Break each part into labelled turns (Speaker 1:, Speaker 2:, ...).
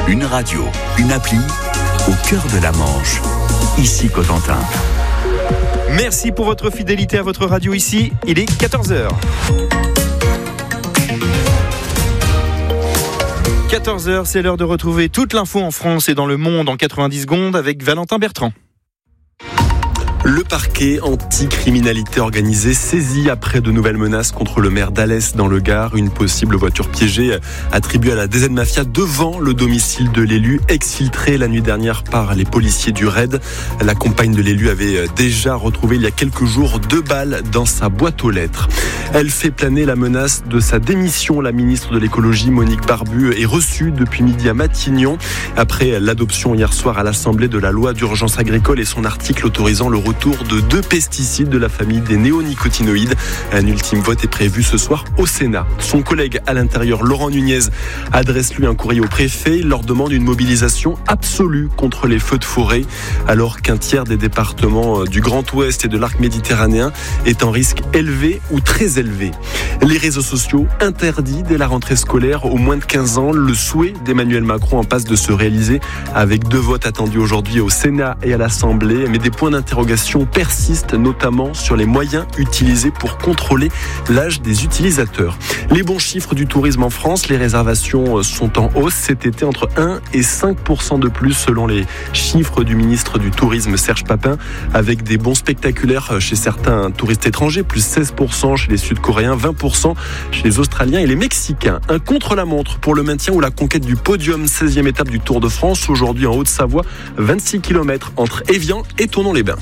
Speaker 1: Une radio, une appli, au cœur de la Manche. Ici Cotentin.
Speaker 2: Merci pour votre fidélité à votre radio ici. Il est 14h. 14h, c'est l'heure de retrouver toute l'info en France et dans le monde en 90 secondes avec Valentin Bertrand.
Speaker 3: Le parquet anti-criminalité organisée saisi après de nouvelles menaces contre le maire d'Alès dans le Gard. Une possible voiture piégée attribuée à la DZ Mafia devant le domicile de l'élu, exfiltré la nuit dernière par les policiers du RAID. La compagne de l'élu avait déjà retrouvé il y a quelques jours 2 balles dans sa boîte aux lettres. Elle fait planer la menace de sa démission. La ministre de l'écologie, Monique Barbu, est reçue depuis midi à Matignon après l'adoption hier soir à l'Assemblée de la loi d'urgence agricole et son article autorisant le retour de 2 pesticides de la famille des néonicotinoïdes. Un ultime vote est prévu ce soir au Sénat. Son collègue à l'intérieur, Laurent Nunez, adresse lui un courrier au préfet. Il leur demande une mobilisation absolue contre les feux de forêt, alors qu'un tiers des départements du Grand Ouest et de l'arc méditerranéen est en risque élevé ou très élevé. Les réseaux sociaux interdits dès la rentrée scolaire aux moins de 15 ans. Le souhait d'Emmanuel Macron en passe de se réaliser avec 2 votes attendus aujourd'hui au Sénat et à l'Assemblée. Mais des points d'interrogation persistent, notamment sur les moyens utilisés pour contrôler l'âge des utilisateurs. Les bons chiffres du tourisme en France, les réservations sont en hausse cet été, entre 1 et 5% de plus selon les chiffres du ministre du Tourisme Serge Papin, avec des bons spectaculaires chez certains touristes étrangers, plus 16% chez les Sud-Coréens, 20% chez les Australiens et les Mexicains. Un contre-la-montre pour le maintien ou la conquête du podium, 16e étape du Tour de France, aujourd'hui en Haute-Savoie, 26 km entre Évian et Thonon-les-Bains.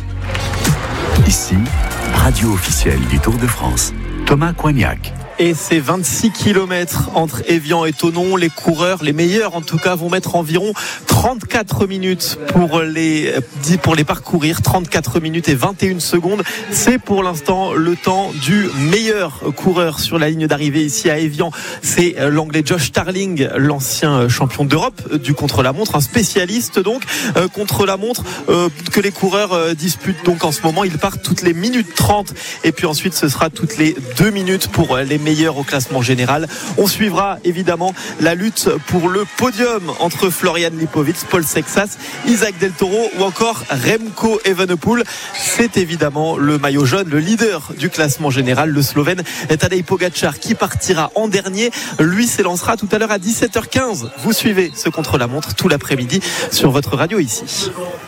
Speaker 1: Ici, radio officielle du Tour de France. Thomas Coignac.
Speaker 4: Et ces 26 km entre Évian et Thonon, les coureurs, les meilleurs en tout cas, vont mettre environ 34 minutes pour les parcourir. 34 minutes et 21 secondes. C'est pour l'instant le temps du meilleur coureur sur la ligne d'arrivée ici à Évian. C'est l'anglais Josh Starling, l'ancien champion d'Europe du contre-la-montre, un spécialiste donc contre-la-montre que les coureurs disputent donc en ce moment. Ils partent toutes les minutes 30 et puis ensuite ce sera toutes les 2 minutes pour les meilleurs au classement général. On suivra évidemment la lutte pour le podium entre Florian Lipowitz, Paul Sexas, Isaac Del Toro ou encore Remco Evenepoel. C'est évidemment le maillot jaune, le leader du classement général, le Slovène Tadej Pogačar, qui partira en dernier. Lui s'élancera tout à l'heure à 17h15. Vous suivez ce contre-la-montre tout l'après-midi sur votre radio ici.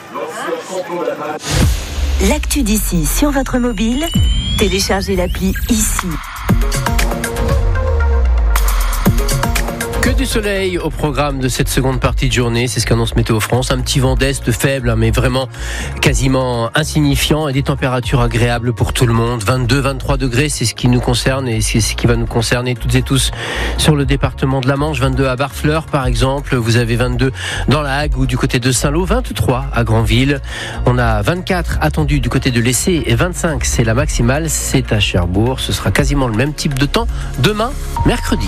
Speaker 5: L'actu d'ici sur votre mobile, téléchargez l'appli ici.
Speaker 6: Que du soleil au programme de cette seconde partie de journée, c'est ce qu'annonce Météo France. Un petit vent d'est faible, mais vraiment quasiment insignifiant, et des températures agréables pour tout le monde. 22-23 degrés, c'est ce qui nous concerne et c'est ce qui va nous concerner toutes et tous sur le département de la Manche. 22 à Barfleur par exemple, vous avez 22 dans la Hague ou du côté de Saint-Lô, 23 à Granville. On a 24 attendus du côté de l'Essé et 25 c'est la maximale, c'est à Cherbourg. Ce sera quasiment le même type de temps demain, mercredi.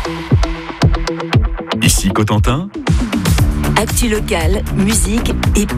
Speaker 1: Ici Cotentin.
Speaker 5: Actu locale, musique et